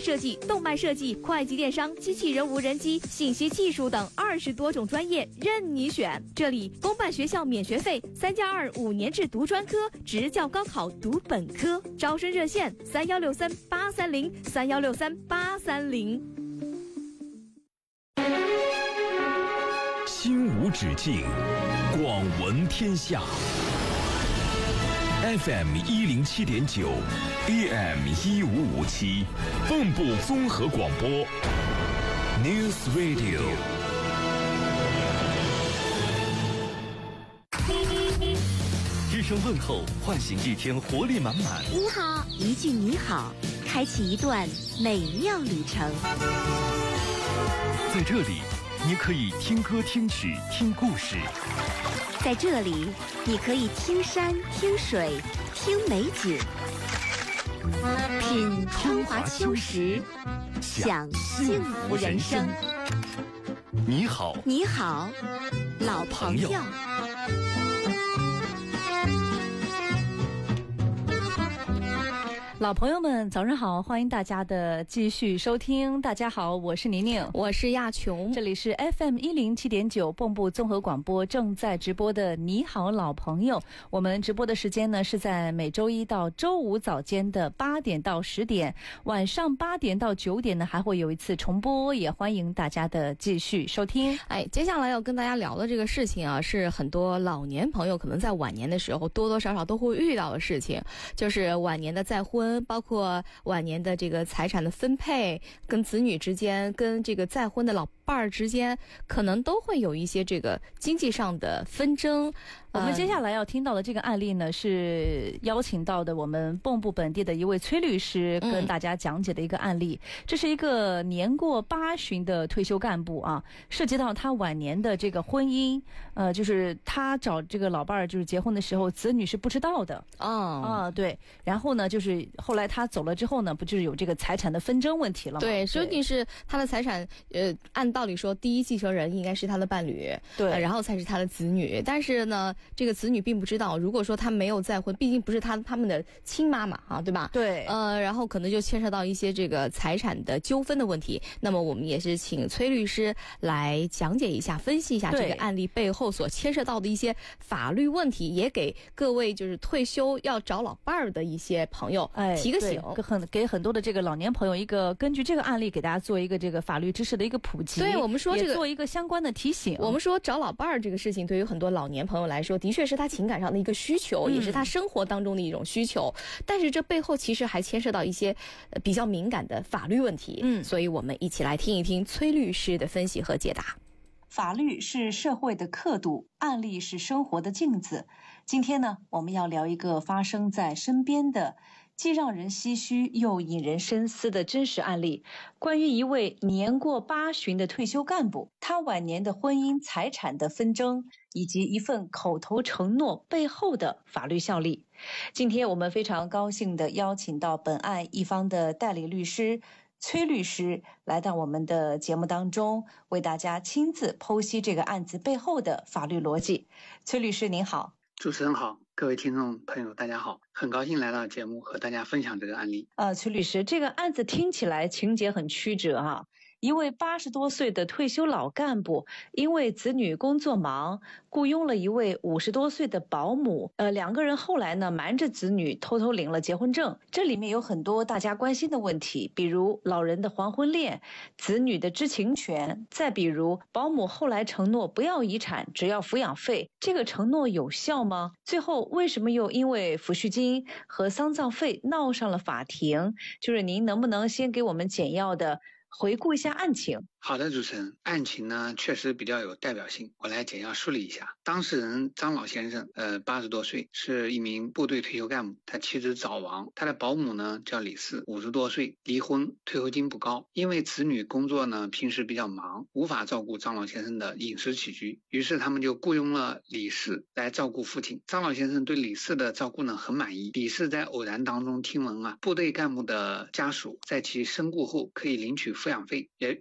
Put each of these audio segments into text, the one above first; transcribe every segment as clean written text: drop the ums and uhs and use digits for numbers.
设计、动漫设计、会计电商、机器人无人机、信息技术等20多种专业任你选。这里公办学校免学费，3+2 5年制读专科，职教高考读本科。招生热线3163-830，3163-830。 心无止境，广闻天下。FM 107.9 AM 1557，蚌埠综合广播 News Radio。 一声问候，唤醒一天活力满满。 你好，一句你好，开启一段美妙旅程。 在这里，你可以听歌、听曲、听故事。 在这里，你可以听山、听水、听美景，品春华秋实，享幸福人生。 你好， 你好，老朋友。 老朋友们，早上好！欢迎大家的继续收听。大家好，我是宁宁， 我是亚琼， 这里是 FM 107.9蚌埠综合广播正在直播的你好老朋友。我们直播的时间呢是在每周一到周五早间的8点到10点，晚上8点到9点呢还会有一次重播，也欢迎大家的继续收听。 接下来要跟大家聊的这个事情啊，是很多老年朋友可能在晚年的时候多多少少都会遇到的事情，就是晚年的再婚，包括晚年的这个财产的分配，跟子女之间，跟这个再婚的老伴儿之间，可能都会有一些这个经济上的纷争。 我们接下来要听到的这个案例呢，是邀请到的我们蚌埠本地的一位崔律师跟大家讲解的一个案例。这是一个年过80的退休干部啊，涉及到他晚年的这个婚姻，就是他找这个老伴儿就是结婚的时候，子女是不知道的。对。然后呢，就是后来他走了之后呢，不就是有这个财产的纷争问题了吗？ 对，究竟是他的财产，按道理说，第一继承人应该是他的伴侣， 对， 然后才是他的子女。但是呢，这个子女并不知道，如果说他没有再婚，毕竟不是他们的亲妈妈啊，对吧？ 对。 然后可能就牵涉到一些这个财产的纠纷的问题。那么我们也是请崔律师来讲解一下、分析一下这个案例背后所牵涉到的一些法律问题，也给各位就是退休要找老伴儿的一些朋友提个醒， 给很多的这个老年朋友一个根据这个案例给大家做一个这个法律知识的一个普及。 对，我们说这个也做一个相关的提醒。 我们说找老伴儿这个事情，对于很多老年朋友来说，的确是他情感上的一个需求，也是他生活当中的一种需求。但是这背后其实还牵涉到一些比较敏感的法律问题。所以我们一起来听一听崔律师的分析和解答。 法律是社会的刻度，案例是生活的镜子。今天呢，我们要聊一个发生在身边的既让人唏嘘又引人深思的真实案例，关于一位年过80的退休干部，他晚年的婚姻财产的纷争，以及一份口头承诺背后的法律效力。今天我们非常高兴地邀请到本案一方的代理律师崔律师来到我们的节目当中，为大家亲自剖析这个案子背后的法律逻辑。崔律师您好。 主持人好，各位听众朋友大家好，很高兴来到节目和大家分享这个案例。 崔律师，这个案子听起来情节很曲折啊。一位80多岁的退休老干部，因为子女工作忙，雇佣了一位50多岁的保姆。两个人后来呢，瞒着子女偷偷领了结婚证。这里面有很多大家关心的问题，比如老人的还婚恋、子女的知情权，再比如保姆后来承诺不要遗产，只要抚养费，这个承诺有效吗？最后为什么又因为抚恤金和丧葬费闹上了法庭？就是您能不能先给我们简要的回顾一下案情？ 好的，主持人，案情呢确实比较有代表性，我来简要梳理一下。当事人张老先生80多岁，是一名部队退休干部，他妻子早亡，他的保姆呢叫李四，50多岁，离婚，退休金不高，因为子女工作呢平时比较忙，无法照顾张老先生的饮食起居，于是他们就雇佣了李四来照顾父亲。张老先生对李四的照顾呢很满意。李四在偶然当中听闻部队干部的家属在其身故后可以领取抚养费，于是呢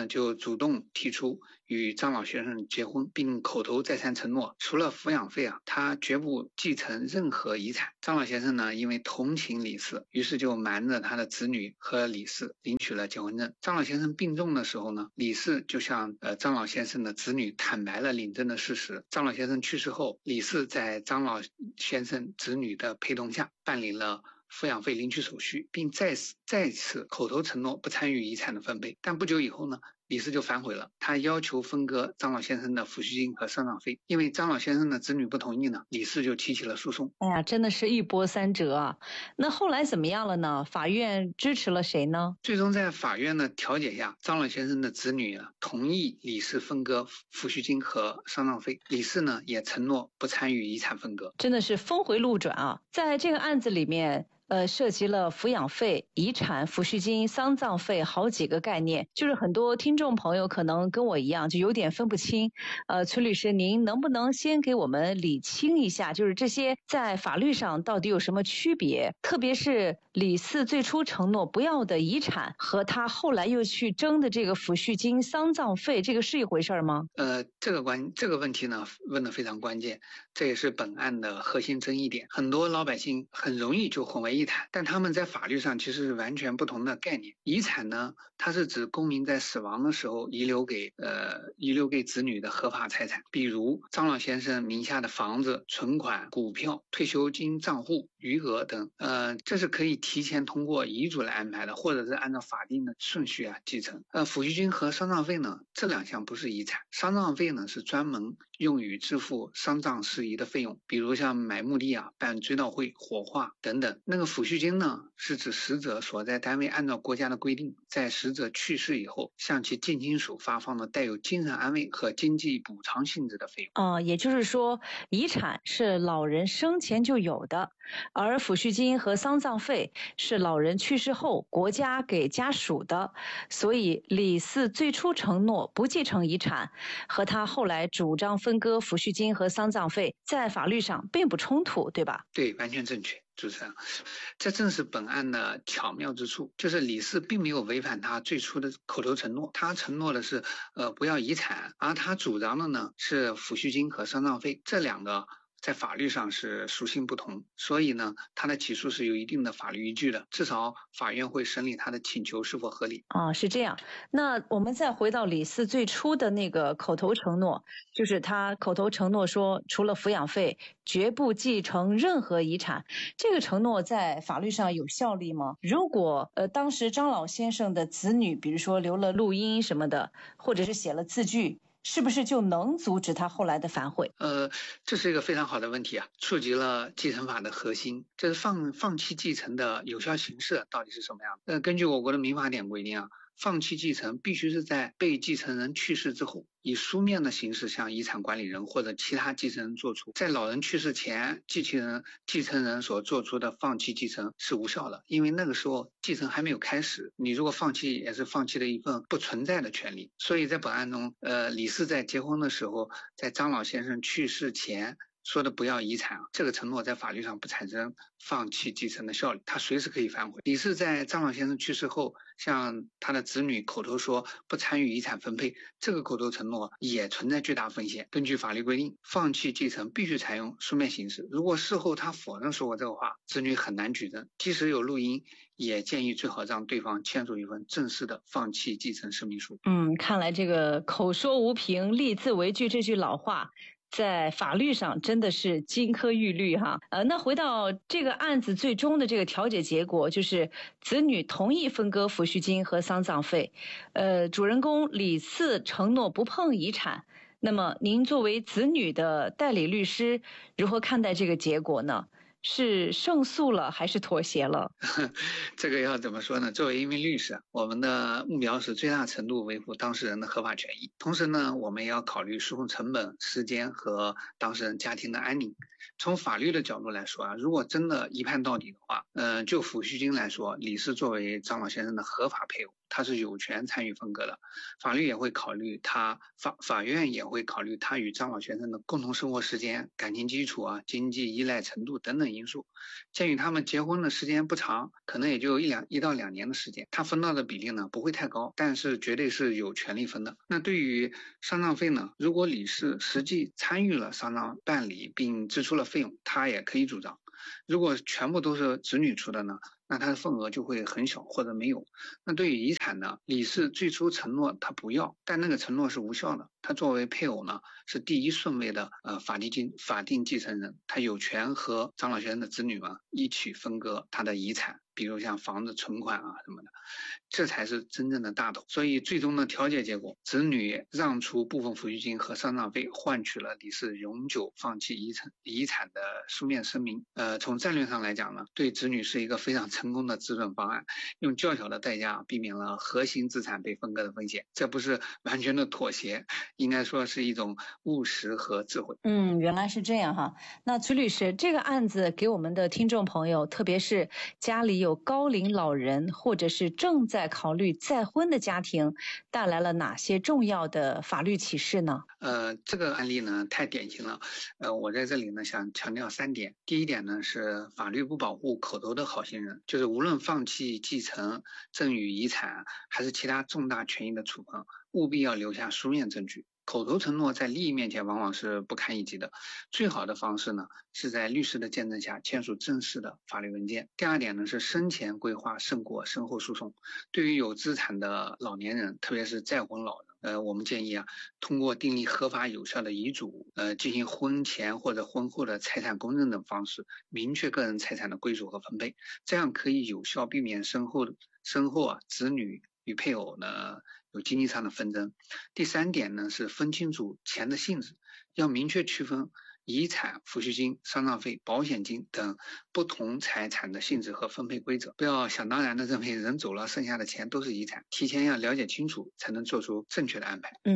就主动提出与张老先生结婚，并口头再三承诺，除了抚养费啊，他绝不继承任何遗产。张老先生呢，因为同情李四，于是就瞒着他的子女和李四领取了结婚证。张老先生病重的时候呢，李四就向张老先生的子女坦白了领证的事实。张老先生去世后，李四在张老先生子女的陪同下办理了抚养费领取手续，并再次口头承诺不参与遗产的分配。但不久以后呢，李四就反悔了，他要求分割张老先生的抚恤金和丧葬费。因为张老先生的子女不同意呢，李四就提起了诉讼。 哎呀，真的是一波三折啊！那后来怎么样了呢？法院支持了谁呢？ 最终在法院的调解下，张老先生的子女同意李四分割抚恤金和丧葬费，李四呢也承诺不参与遗产分割。 真的是峰回路转啊！在这个案子里面，涉及了抚养费、遗产、抚恤金、丧葬费好几个概念，就是很多听众朋友可能跟我一样，就有点分不清。崔律师，您能不能先给我们理清一下，就是这些在法律上到底有什么区别？特别是李四最初承诺不要的遗产和他后来又去争的这个抚恤金、丧葬费，这个是一回事吗？ 这个问题呢问得非常关键，这也是本案的核心争议点。很多老百姓很容易就混为一谈，但他们在法律上其实是完全不同的概念。遗产呢，它是指公民在死亡的时候遗留给子女的合法财产，比如张老先生名下的房子、存款、股票、退休金账户、余额等。这是可以提前通过遗嘱来安排的，或者是按照法定的顺序继承。抚恤金和丧葬费呢，这两项不是遗产。丧葬费呢是专门用于支付丧葬事宜的费用，比如像买墓地办追悼会、火化等等。那个抚恤金呢，是指死者所在单位按照国家的规定，在死者去世以后向其近亲属发放的带有精神安慰和经济补偿性质的费用。 也就是说，遗产是老人生前就有的，而抚恤金和丧葬费是老人去世后国家给家属的。所以李四最初承诺不继承遗产，和他后来主张分割抚恤金和丧葬费，在法律上并不冲突，对吧？ 对，完全正确。主持人，这正是本案的巧妙之处，就是李四并没有违反他最初的口头承诺，他承诺的是不要遗产，而他主张的呢是抚恤金和丧葬费，这两个在法律上是属性不同，所以呢他的起诉是有一定的法律依据的，至少法院会审理他的请求是否合理。 是这样。那我们再回到李四最初的那个口头承诺，就是他口头承诺说除了抚养费绝不继承任何遗产，这个承诺在法律上有效力吗？如果当时张老先生的子女比如说留了录音什么的，或者是写了字据，是不是就能阻止他后来的反悔？ 这是一个非常好的问题触及了继承法的核心，这是放弃继承的有效形式到底是什么样的？根据我国的民法典规定放弃继承必须是在被继承人去世之后，以书面的形式向遗产管理人或者其他继承人做出。在老人去世前，继承人所做出的放弃继承是无效的，因为那个时候继承还没有开始，你如果放弃也是放弃了一份不存在的权利。所以在本案中，李四在结婚的时候，在张老先生去世前说的不要遗产，这个承诺在法律上不产生放弃继承的效力，他随时可以反悔。李四在张老先生去世后向他的子女口头说不参与遗产分配，这个口头承诺也存在巨大风险。根据法律规定，放弃继承必须采用书面形式，如果事后他否认说过这个话，子女很难举证，即使有录音，也建议最好让对方签署一份正式的放弃继承声明书。 看来这个口说无凭，立字为据这句老话在法律上真的是金科玉律哈。那回到这个案子最终的这个调解结果，就是子女同意分割抚恤金和丧葬费，主人公李四承诺不碰遗产。那么您作为子女的代理律师，如何看待这个结果呢？是胜诉了还是妥协了？ 这个要怎么说呢？作为一名律师，我们的目标是最大程度维护当事人的合法权益，同时呢，我们也要考虑诉讼成本、时间和当事人家庭的安宁。从法律的角度来说如果真的一判到底的话，就抚恤金来说，李四作为张老先生的合法配偶， 他是有权参与分割的。法院也会考虑他与张老先生的共同生活时间、感情基础啊、经济依赖程度等等因素。鉴于他们结婚的时间不长，可能也就1到2年的时间，他分到的比例呢不会太高，但是绝对是有权利分的。那对于丧葬费呢，如果李氏实际参与了丧葬办理并支出了费用，他也可以主张。如果全部都是子女出的呢，那他的份额就会很小或者没有。那对于遗产呢，李氏最初承诺他不要，但那个承诺是无效的。他作为配偶呢，是第一顺位的法定继承人，他有权和张老先生的子女们一起分割他的遗产，比如像房子、存款啊什么的，这才是真正的大头。所以最终的调解结果，子女让出部分抚恤金和丧葬费，换取了李氏永久放弃遗产的书面声明。从战略上来讲呢，对子女是一个非常成功的止损方案，用较小的代价避免了核心资产被分割的风险。这不是完全的妥协，应该说是一种务实和智慧。 原来是这样哈。那崔律师，这个案子给我们的听众朋友，特别是家里有高龄老人或者是正在考虑再婚的家庭，带来了哪些重要的法律启示呢？ 这个案例呢太典型了，我在这里呢想强调3点。第一点呢是法律不保护口头的好心人，就是无论放弃继承、赠与遗产还是其他重大权益的处分，务必要留下书面证据。口头承诺在利益面前往往是不堪一击的，最好的方式呢是在律师的见证下签署正式的法律文件。第二点呢是生前规划胜过身后诉讼。对于有资产的老年人，特别是再婚老人，我们建议通过订立合法有效的遗嘱，进行婚前或者婚后的财产公证等方式，明确个人财产的归属和分配，这样可以有效避免身后子女与配偶呢有经济上的纷争。第3点呢是分清楚钱的性质，要明确区分遗产、抚恤金、丧葬费、保险金等不同财产的性质和分配规则，不要想当然的认为人走了剩下的钱都是遗产，提前要了解清楚才能做出正确的安排。